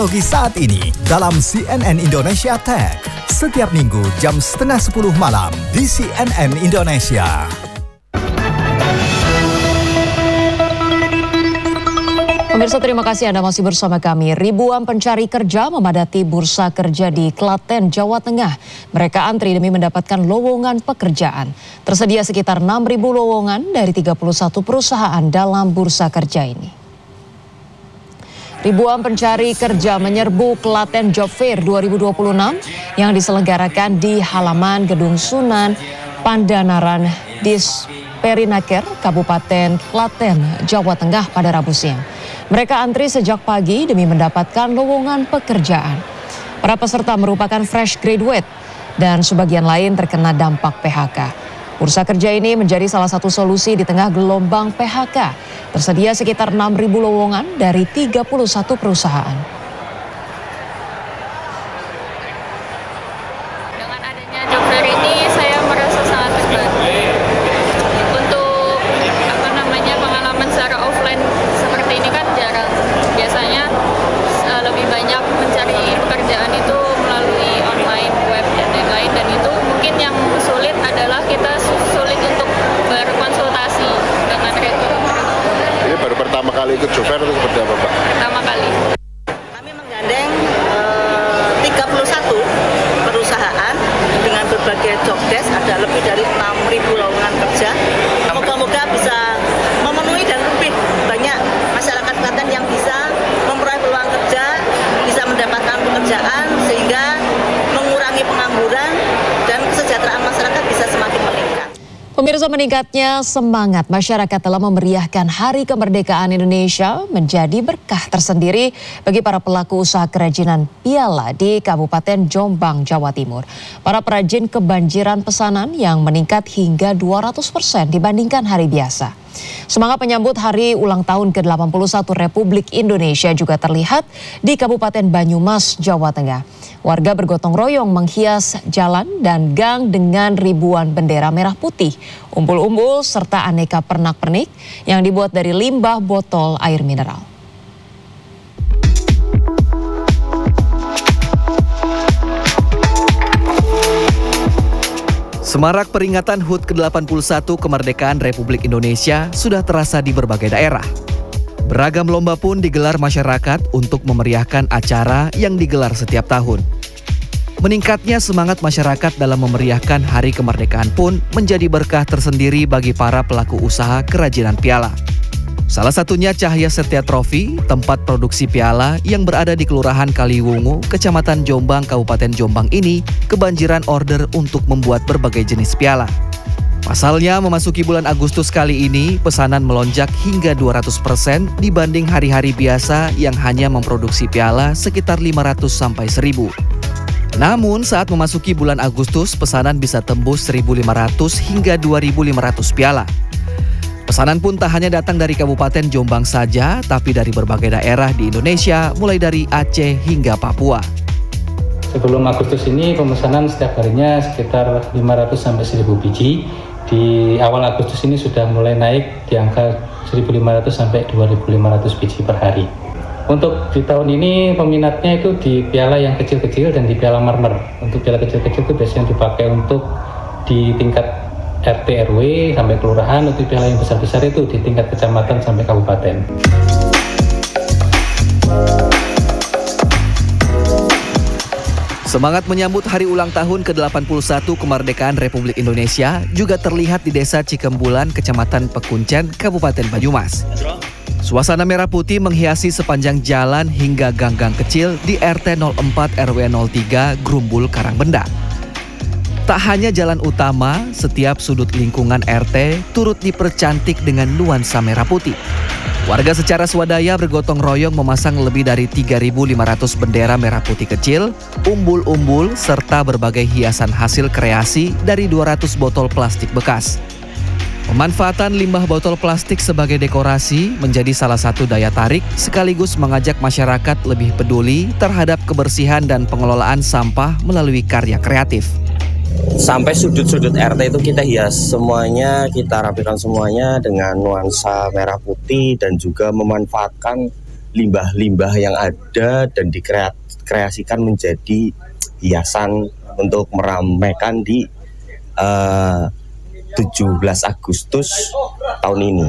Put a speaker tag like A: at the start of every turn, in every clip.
A: Teknologi saat ini dalam CNN Indonesia Tech. Setiap minggu jam 9:30 malam di CNN Indonesia.
B: Pemirsa, terima kasih Anda masih bersama kami. Ribuan pencari kerja memadati bursa kerja di Klaten, Jawa Tengah. Mereka antri demi mendapatkan lowongan pekerjaan. Tersedia sekitar 6.000 lowongan dari 31 perusahaan dalam bursa kerja ini. Ribuan pencari kerja menyerbu Klaten Job Fair 2026 yang diselenggarakan di halaman Gedung Sunan Pandanaran Disperinaker, Kabupaten Klaten, Jawa Tengah pada Rabu siang. Mereka antri sejak pagi demi mendapatkan lowongan pekerjaan. Para peserta merupakan fresh graduate dan sebagian lain terkena dampak PHK. Bursa kerja ini menjadi salah satu solusi di tengah gelombang PHK. Tersedia sekitar 6.000 lowongan dari 31 perusahaan.
C: Dengan adanya job fair ini saya merasa sangat terbantu untuk pengalaman secara offline seperti ini kan jarang. Biasanya lebih banyak mencari pekerjaan itu melalui online, web dan lain-lain, dan itu mungkin yang sulit adalah kita sulit untuk berkonsultasi dengan rekruter.
D: Ini baru pertama kali ikut job fair atau seperti apa, Pak?
C: Pertama kali.
E: Kami menggandeng 31 perusahaan dengan berbagai job desk, ada lebih dari 6.000 lowongan kerja. Moga-moga bisa memenuhi dan lebih banyak masyarakat Klaten yang bisa memperoleh peluang kerja, bisa mendapatkan pekerjaan sehingga mengurangi pengangguran dan kesejahteraan masyarakat bisa semakin meningkat.
B: Pemirsa, meningkatnya semangat masyarakat dalam memeriahkan Hari Kemerdekaan Indonesia menjadi berkah tersendiri bagi para pelaku usaha kerajinan piala di Kabupaten Jombang, Jawa Timur. Para perajin kebanjiran pesanan yang meningkat hingga 200% dibandingkan hari biasa. Semangat menyambut hari ulang tahun ke-81 Republik Indonesia juga terlihat di Kabupaten Banyumas, Jawa Tengah. Warga bergotong royong menghias jalan dan gang dengan ribuan bendera merah putih, umbul-umbul serta aneka pernak-pernik yang dibuat dari limbah botol air mineral.
F: Semarak peringatan HUT ke-81 Kemerdekaan Republik Indonesia sudah terasa di berbagai daerah. Beragam lomba pun digelar masyarakat untuk memeriahkan acara yang digelar setiap tahun. Meningkatnya semangat masyarakat dalam memeriahkan Hari Kemerdekaan pun menjadi berkah tersendiri bagi para pelaku usaha kerajinan piala. Salah satunya Cahya Setia Trofi, tempat produksi piala yang berada di Kelurahan Kaliwungu, Kecamatan Jombang, Kabupaten Jombang ini kebanjiran order untuk membuat berbagai jenis piala. Pasalnya, memasuki bulan Agustus kali ini, pesanan melonjak hingga 200% dibanding hari-hari biasa yang hanya memproduksi piala sekitar 500 sampai 1.000. Namun, saat memasuki bulan Agustus, pesanan bisa tembus 1.500 hingga 2.500 piala. Pesanan pun tak hanya datang dari Kabupaten Jombang saja, tapi dari berbagai daerah di Indonesia, mulai dari Aceh hingga Papua.
G: Sebelum Agustus ini, pemesanan setiap harinya sekitar 500 sampai 1.000 biji. Di awal Agustus ini sudah mulai naik di angka 1.500 sampai 2.500 biji per hari. Untuk di tahun ini peminatnya itu di piala yang kecil-kecil dan di piala marmer. Untuk piala kecil-kecil itu biasanya dipakai untuk di tingkat RT RW sampai kelurahan, untuk piala yang besar-besar itu di tingkat kecamatan sampai kabupaten.
F: Semangat menyambut hari ulang tahun ke-81 Kemerdekaan Republik Indonesia juga terlihat di Desa Cikembulan, Kecamatan Pekuncen, Kabupaten Banyumas. Suasana merah putih menghiasi sepanjang jalan hingga gang-gang kecil di RT 04 RW 03 Grumbul Karangbenda. Tak hanya jalan utama, setiap sudut lingkungan RT turut dipercantik dengan nuansa merah putih. Warga secara swadaya bergotong royong memasang lebih dari 3.500 bendera merah putih kecil, umbul-umbul, serta berbagai hiasan hasil kreasi dari 200 botol plastik bekas. Pemanfaatan limbah botol plastik sebagai dekorasi menjadi salah satu daya tarik sekaligus mengajak masyarakat lebih peduli terhadap kebersihan dan pengelolaan sampah melalui karya kreatif.
H: Sampai sudut-sudut RT itu kita hias semuanya, kita rapikan semuanya dengan nuansa merah putih dan juga memanfaatkan limbah-limbah yang ada dan dikreasikan menjadi hiasan untuk meramaikan di 17 Agustus tahun ini.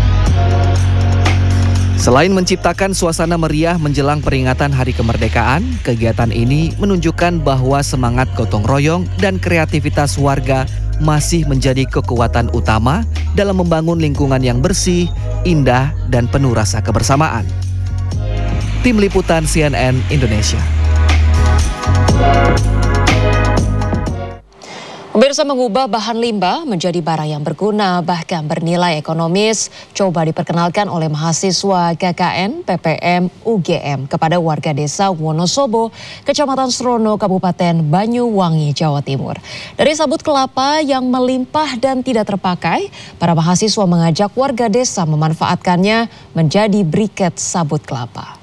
F: Selain menciptakan suasana meriah menjelang peringatan Hari Kemerdekaan, kegiatan ini menunjukkan bahwa semangat gotong royong dan kreativitas warga masih menjadi kekuatan utama dalam membangun lingkungan yang bersih, indah, dan penuh rasa kebersamaan. Tim Liputan CNN Indonesia.
B: Pemirsa, mengubah bahan limbah menjadi barang yang berguna bahkan bernilai ekonomis coba diperkenalkan oleh mahasiswa KKN PPM UGM kepada warga desa Wonosobo, Kecamatan Srono, Kabupaten Banyuwangi, Jawa Timur. Dari sabut kelapa yang melimpah dan tidak terpakai, para mahasiswa mengajak warga desa memanfaatkannya menjadi briket sabut kelapa.